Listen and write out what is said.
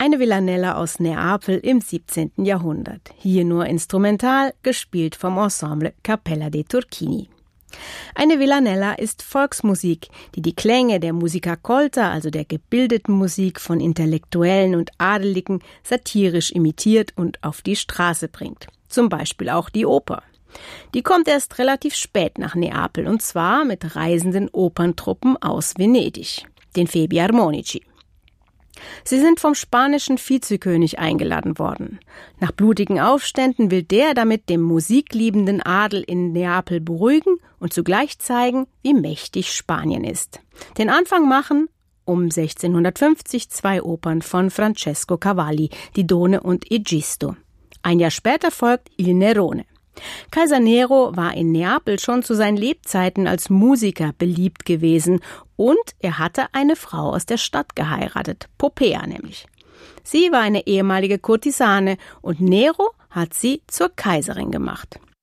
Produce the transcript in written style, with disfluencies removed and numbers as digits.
Eine Villanella aus Neapel im 17. Jahrhundert. Hier nur instrumental, gespielt vom Ensemble Cappella dei Turchini. Eine Villanella ist Volksmusik, die die Klänge der Musica colta, also der gebildeten Musik von Intellektuellen und Adeligen, satirisch imitiert und auf die Straße bringt. Zum Beispiel auch die Oper. Die kommt erst relativ spät nach Neapel, und zwar mit reisenden Operntruppen aus Venedig, den Fabi Armonici. Sie sind vom spanischen Vizekönig eingeladen worden. Nach blutigen Aufständen will der damit dem musikliebenden Adel in Neapel beruhigen und zugleich zeigen, wie mächtig Spanien ist. Den Anfang machen um 1650 2 Opern von Francesco Cavalli, Didone und Egisto. Ein Jahr später folgt Il Nerone. Kaiser Nero war in Neapel schon zu seinen Lebzeiten als Musiker beliebt gewesen und er hatte eine Frau aus der Stadt geheiratet, Poppaea nämlich. Sie war eine ehemalige Kurtisane und Nero hat sie zur Kaiserin gemacht.